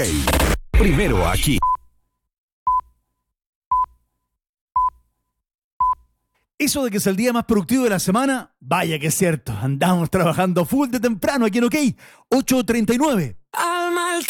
Primero aquí. Eso de que es el día más productivo de la semana, vaya que es cierto. Andamos trabajando full de temprano aquí en OK. 8:39.